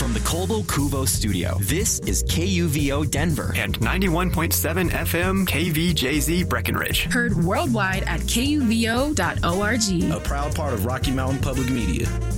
from the Colbo Cuvo studio, this is KUVO Denver and 91.7 FM KVJZ Breckenridge. Heard worldwide at kuvo.org. A proud part of Rocky Mountain Public Media.